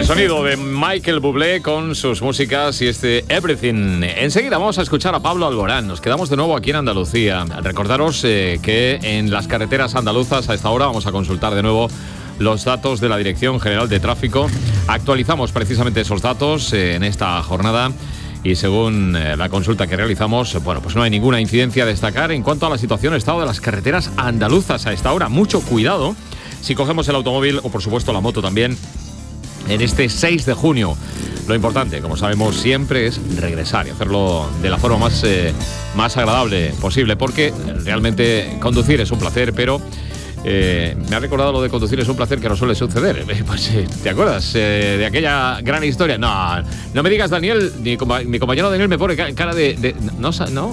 sonido de Michael Bublé con sus músicas y este Everything. Enseguida vamos a escuchar a Pablo Alborán. Nos quedamos de nuevo aquí en Andalucía. Recordaros que en las carreteras andaluzas a esta hora vamos a consultar de nuevo los datos de la Dirección General de Tráfico. Actualizamos precisamente esos datos en esta jornada y según la consulta que realizamos, bueno, pues no hay ninguna incidencia a destacar en cuanto a la situación, estado de las carreteras andaluzas a esta hora. Mucho cuidado si cogemos el automóvil o por supuesto la moto también en este 6 de junio. Lo importante, como sabemos siempre, es regresar y hacerlo de la forma más agradable posible, porque realmente conducir es un placer, pero me ha recordado lo de conducir es un placer que no suele suceder. Pues, ¿te acuerdas de aquella gran historia? No me digas, Daniel, mi compañero Daniel me pone cara de no,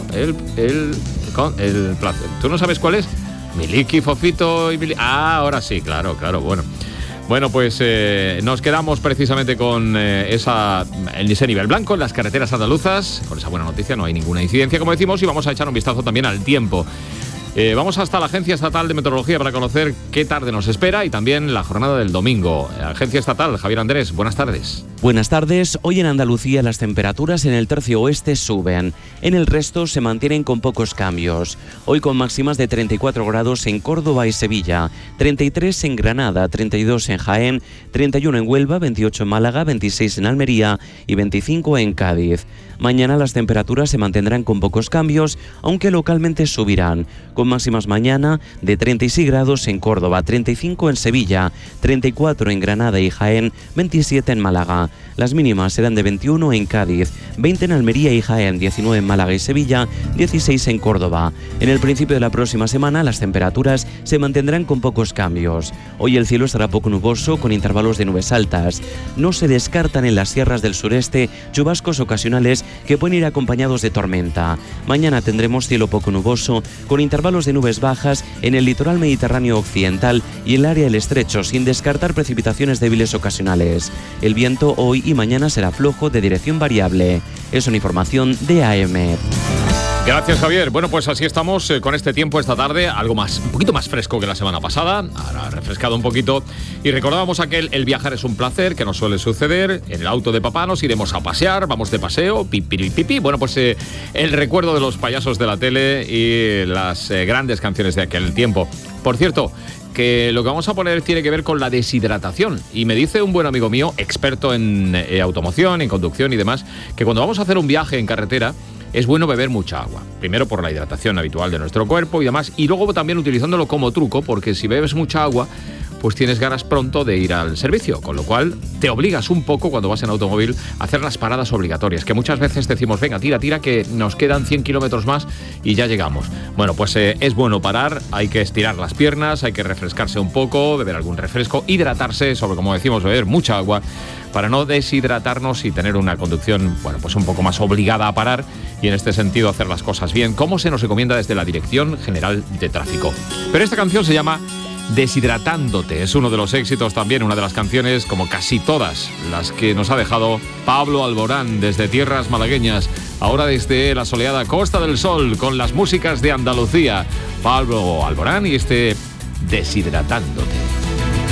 el placer. ¿Tú no sabes cuál es? Miliki, Fofito y Miliki. Ah, ahora sí, claro, bueno, pues nos quedamos precisamente con ese nivel blanco en las carreteras andaluzas. Con esa buena noticia no hay ninguna incidencia, como decimos, y vamos a echar un vistazo también al tiempo. Vamos hasta la Agencia Estatal de Meteorología para conocer qué tarde nos espera y también la jornada del domingo. Agencia Estatal, Javier Andrés, buenas tardes. Buenas tardes. Hoy en Andalucía las temperaturas en el tercio oeste suben. En el resto se mantienen con pocos cambios. Hoy con máximas de 34 grados en Córdoba y Sevilla, 33 en Granada, 32 en Jaén, 31 en Huelva, 28 en Málaga, 26 en Almería y 25 en Cádiz. Mañana las temperaturas se mantendrán con pocos cambios, aunque localmente subirán, con máximas mañana de 36 grados en Córdoba, 35 en Sevilla, 34 en Granada y Jaén, 27 en Málaga. Las mínimas serán de 21 en Cádiz, 20 en Almería y Jaén, 19 en Málaga y Sevilla, 16 en Córdoba. En el principio de la próxima semana las temperaturas se mantendrán con pocos cambios. Hoy el cielo estará poco nuboso con intervalos de nubes altas. No se descartan en las sierras del sureste chubascos ocasionales que pueden ir acompañados de tormenta. Mañana tendremos cielo poco nuboso con intervalos de nubes bajas en el litoral mediterráneo occidental y el área del estrecho, sin descartar precipitaciones débiles ocasionales. El viento hoy y mañana será flojo de dirección variable. Es una información de AEMET. Gracias, Javier. Bueno, pues así estamos con este tiempo esta tarde, un poquito más fresco que la semana pasada, ahora refrescado un poquito, y recordábamos el viajar es un placer, que nos suele suceder. En el auto de papá nos iremos a pasear, vamos de paseo, pipiripipi. Bueno, pues el recuerdo de los payasos de la tele y las grandes canciones de aquel tiempo. Por cierto, que lo que vamos a poner tiene que ver con la deshidratación. Y me dice un buen amigo mío, experto en automoción, en conducción y demás, que cuando vamos a hacer un viaje en carretera, es bueno beber mucha agua. Primero por la hidratación habitual de nuestro cuerpo y demás, y luego también utilizándolo como truco, porque si bebes mucha agua, pues tienes ganas pronto de ir al servicio, con lo cual te obligas un poco cuando vas en automóvil a hacer las paradas obligatorias, que muchas veces decimos, venga, tira, que nos quedan 100 kilómetros más y ya llegamos. Bueno, pues es bueno parar, hay que estirar las piernas, hay que refrescarse un poco, beber algún refresco, hidratarse, sobre como decimos, beber mucha agua, para no deshidratarnos y tener una conducción, bueno, pues un poco más obligada a parar y en este sentido hacer las cosas bien, como se nos recomienda desde la Dirección General de Tráfico. Pero esta canción se llama Deshidratándote, es uno de los éxitos también, una de las canciones, como casi todas las que nos ha dejado Pablo Alborán desde tierras malagueñas, ahora desde la soleada Costa del Sol, con las músicas de Andalucía. Pablo Alborán y Deshidratándote.